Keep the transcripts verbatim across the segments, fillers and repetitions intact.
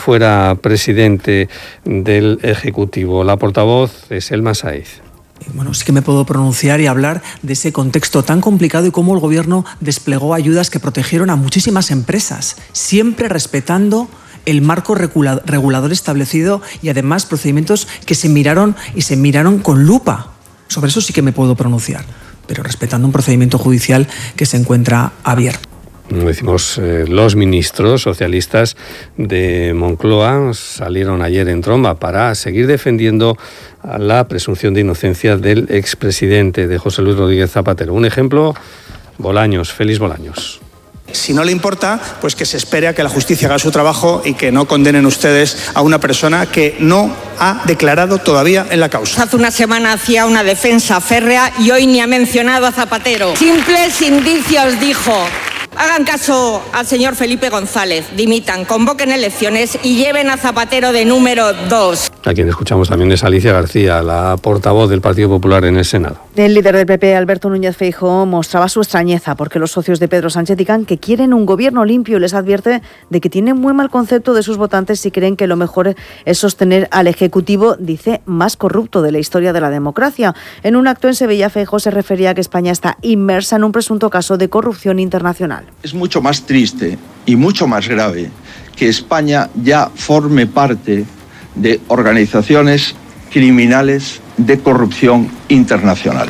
fuera presidente del Ejecutivo. La portavoz es Elma Saiz. Bueno, sí que me puedo pronunciar y hablar de ese contexto tan complicado y cómo el Gobierno desplegó ayudas que protegieron a muchísimas empresas, siempre respetando el marco regulador establecido y además procedimientos que se miraron y se miraron con lupa. Sobre eso sí que me puedo pronunciar, pero respetando un procedimiento judicial que se encuentra abierto. Decimos, eh, los ministros socialistas de Moncloa salieron ayer en tromba para seguir defendiendo a la presunción de inocencia del expresidente, de José Luis Rodríguez Zapatero. Un ejemplo, Bolaños, Félix Bolaños. Si no le importa, pues que se espere a que la justicia haga su trabajo y que no condenen ustedes a una persona que no ha declarado todavía en la causa. Hace una semana hacía una defensa férrea y hoy ni ha mencionado a Zapatero. Simples indicios, dijo. Hagan caso al señor Felipe González, dimitan, convoquen elecciones y lleven a Zapatero de número dos. A quien escuchamos también es Alicia García, la portavoz del Partido Popular en el Senado. El líder del P P, Alberto Núñez Feijóo, mostraba su extrañeza porque los socios de Pedro Sánchez digan que quieren un gobierno limpio y les advierte de que tienen muy mal concepto de sus votantes si creen que lo mejor es sostener al Ejecutivo, dice, más corrupto de la historia de la democracia. En un acto en Sevilla, Feijóo se refería a que España está inmersa en un presunto caso de corrupción internacional. Es mucho más triste y mucho más grave que España ya forme parte de organizaciones criminales de corrupción internacional.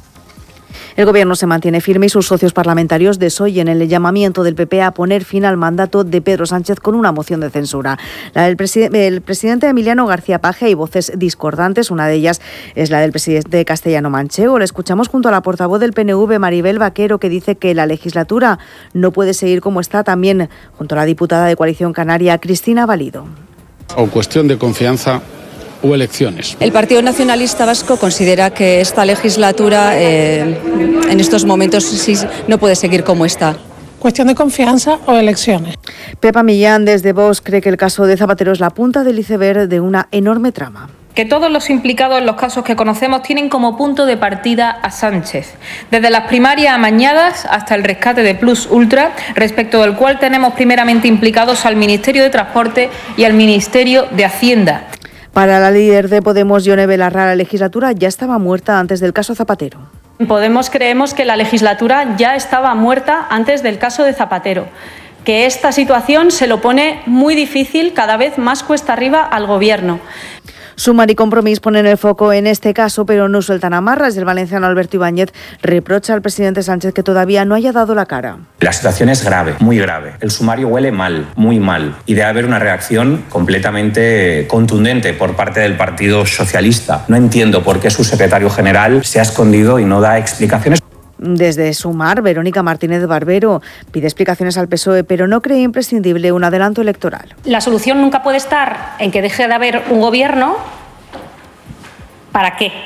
El Gobierno se mantiene firme y sus socios parlamentarios desoyen el llamamiento del P P a poner fin al mandato de Pedro Sánchez con una moción de censura. La del preside- el presidente Emiliano García Paje, hay voces discordantes, una de ellas es la del presidente castellano-manchego. Le escuchamos junto a la portavoz del P N V, Maribel Vaquero, que dice que la legislatura no puede seguir como está, también junto a la diputada de Coalición Canaria, Cristina Valido. O cuestión de confianza o elecciones. El Partido Nacionalista Vasco considera que esta legislatura eh, en estos momentos sí, no puede seguir como está. Cuestión de confianza o elecciones. Pepa Millán, desde Vox, cree que el caso de Zapatero es la punta del iceberg de una enorme trama. Que todos los implicados en los casos que conocemos tienen como punto de partida a Sánchez, desde las primarias amañadas hasta el rescate de Plus Ultra, respecto del cual tenemos primeramente implicados al Ministerio de Transporte y al Ministerio de Hacienda. Para la líder de Podemos, Yone Belarra, la legislatura ya estaba muerta antes del caso Zapatero. En Podemos creemos que la legislatura ya estaba muerta antes del caso de Zapatero, que esta situación se lo pone muy difícil, cada vez más cuesta arriba al Gobierno. Sumar y Compromís ponen el foco en este caso, pero no sueltan amarras. El valenciano Alberto Ibáñez reprocha al presidente Sánchez que todavía no haya dado la cara. La situación es grave, muy grave. El sumario huele mal, muy mal. Y debe haber una reacción completamente contundente por parte del Partido Socialista. No entiendo por qué su secretario general se ha escondido y no da explicaciones. Desde Sumar, Verónica Martínez Barbero pide explicaciones al P S O E, pero no cree imprescindible un adelanto electoral. La solución nunca puede estar en que deje de haber un gobierno. ¿Para qué?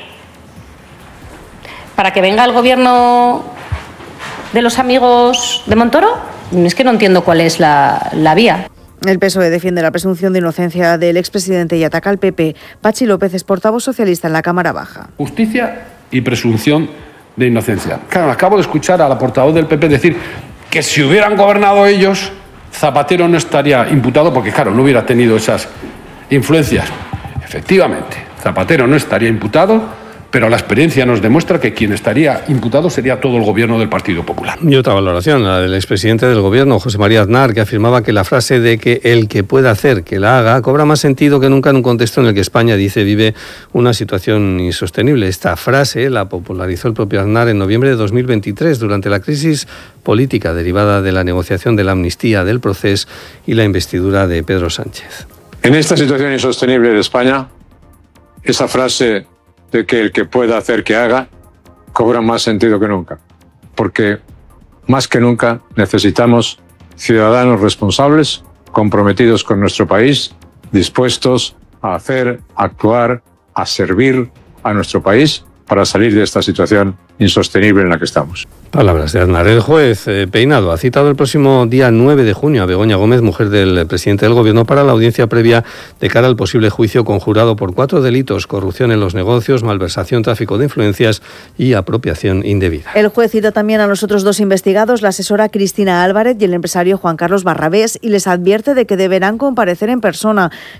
¿Para que venga el gobierno de los amigos de Montoro? Es que no entiendo cuál es la, la vía. El P S O E defiende la presunción de inocencia del expresidente y ataca al P P. Pachi López es portavoz socialista en la Cámara Baja. Justicia y presunción de inocencia. Claro, acabo de escuchar a la portavoz del P P decir que si hubieran gobernado ellos, Zapatero no estaría imputado porque, claro, no hubiera tenido esas influencias. Efectivamente, Zapatero no estaría imputado, pero la experiencia nos demuestra que quien estaría imputado sería todo el gobierno del Partido Popular. Y otra valoración, la del expresidente del gobierno, José María Aznar, que afirmaba que la frase de que el que pueda hacer, que la haga, cobra más sentido que nunca en un contexto en el que España, dice, vive una situación insostenible. Esta frase la popularizó el propio Aznar en noviembre de dos mil veintitrés, durante la crisis política derivada de la negociación de la amnistía del Procés y la investidura de Pedro Sánchez. En esta situación insostenible de España, esa frase de que el que pueda hacer que haga, cobra más sentido que nunca. Porque más que nunca necesitamos ciudadanos responsables, comprometidos con nuestro país, dispuestos a hacer, a actuar, a servir a nuestro país para salir de esta situación insostenible en la que estamos. Palabras de Aznar. El juez eh, Peinado ha citado el próximo día nueve de junio a Begoña Gómez, mujer del presidente del Gobierno, para la audiencia previa de cara al posible juicio conjurado por cuatro delitos: corrupción en los negocios, malversación, tráfico de influencias y apropiación indebida. El juez cita también a los otros dos investigados, la asesora Cristina Álvarez y el empresario Juan Carlos Barrabés, y les advierte de que deberán comparecer en persona.